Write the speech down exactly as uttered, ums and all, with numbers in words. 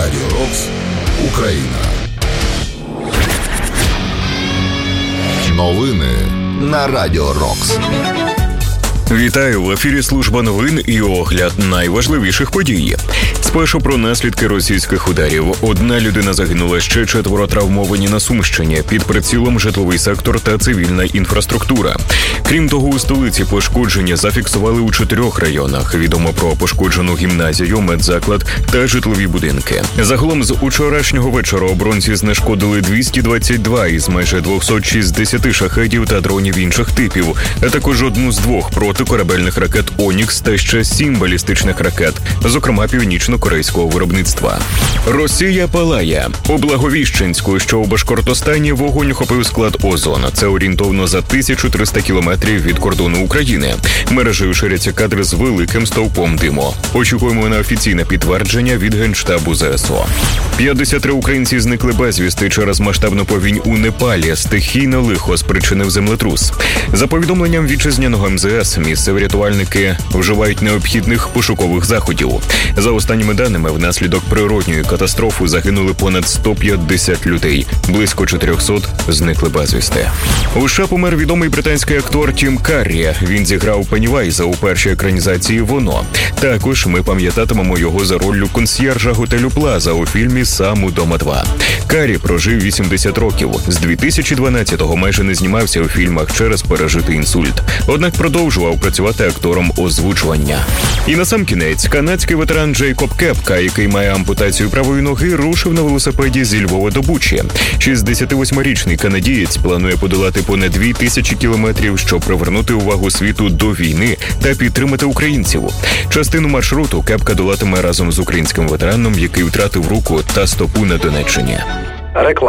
Радіо Рокс, Україна. Новини на Радіо Рокс. Вітаю, в ефірі служба новин і огляд найважливіших подій. Спершу про наслідки російських ударів. Одна людина загинула, ще четверо травмовані на Сумщині. Під прицілом житловий сектор та цивільна інфраструктура. Крім того, у столиці пошкодження зафіксували у чотирьох районах. Відомо про пошкоджену гімназію, медзаклад та житлові будинки. Загалом з учорашнього вечора оборонці знешкодили двісті двадцять два із майже двісті шістдесят шахедів та дронів інших типів, а також одну з двох протикорабельних ракет «Онікс» та ще сім балістичних ракет, зокрема північно-корейського виробництва. Росія палає. У Благовіщенську, що у Башкортостані, вогонь охопив склад «Озон». Це орієнтовно за тисячу триста кілометрів від кордону України. Мережею ширяться кадри з великим стовпом диму. Очікуємо на офіційне підтвердження від Генштабу ЗСУ. п'ятдесят три українці зникли безвісти через масштабну повінь у Непалі. Стихійне лихо спричинив землетрус. За повідомленням вітчизняного ем зе ес, місцеві рятувальники вживають необхідних пошукових заходів. За останніми даними, внаслідок природньої катастрофи загинули понад сто п'ятдесят людей. Близько чотириста зникли безвісти. У США помер відомий британський актор Тім Каррі. Він зіграв Пеннівайза у першій екранізації «Воно». Також ми пам'ятатимемо його за роллю консьєржа готелю Плаза у фільмі «Сам удома два». Каррі прожив вісімдесят років. З дві тисячі дванадцятого майже не знімався у фільмах через пережитий інсульт. Однак продовжував працювати актором озвучування. І насамкінець, канадський ветеран Джейкоб Кепка, який має ампутацію правої ноги, рушив на велосипеді зі Львова до Бучі. шістдесятивосьмирічний канадієць планує подолати понад дві тисячі кілометрів, щоб привернути увагу світу до війни та підтримати українців. Частину маршруту Кепка долатиме разом з українським ветераном, який втратив руку та стопу на Донеччині.